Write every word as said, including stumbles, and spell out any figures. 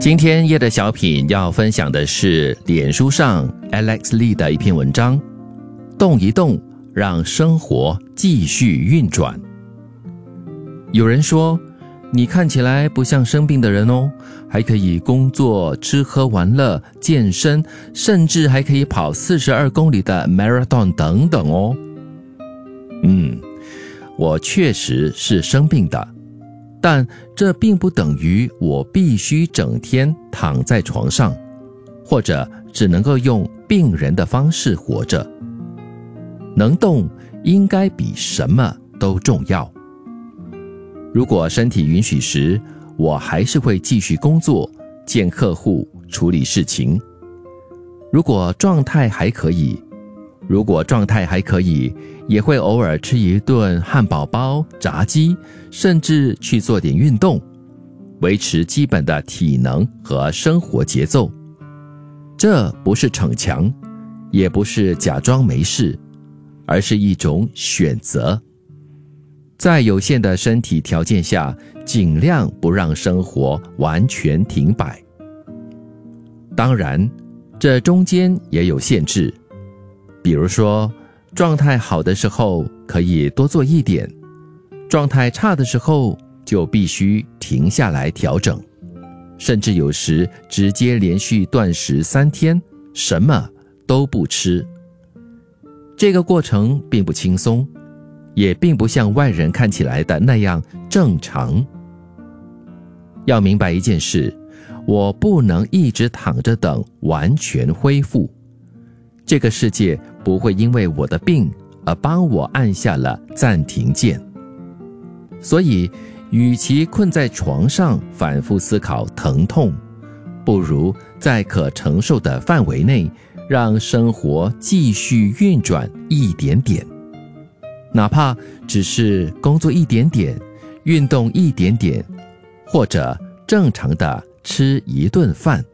今天夜的小品要分享的是脸书上 Alex Lee 的一篇文章，动一动，让生活继续运转。有人说，你看起来不像生病的人哦，还可以工作、吃喝玩乐、健身，甚至还可以跑四十二公里的 marathon 等等哦。嗯，我确实是生病的，但这并不等于我必须整天躺在床上，或者只能够用病人的方式活着。能动应该比什么都重要。如果身体允许时，我还是会继续工作、见客户、处理事情。如果状态还可以，如果状态还可以，也会偶尔吃一顿汉堡包、炸鸡，甚至去做点运动，维持基本的体能和生活节奏。这不是逞强，也不是假装没事，而是一种选择。在有限的身体条件下，尽量不让生活完全停摆。当然，这中间也有限制。比如说，状态好的时候可以多做一点，状态差的时候就必须停下来调整，甚至有时直接连续断食三天，什么都不吃。这个过程并不轻松，也并不像外人看起来的那样正常。要明白一件事，我不能一直躺着等完全恢复。这个世界不会因为我的病而帮我按下了暂停键。所以，与其困在床上反复思考疼痛，不如在可承受的范围内，让生活继续运转一点点。哪怕只是工作一点点，运动一点点，或者正常的吃一顿饭。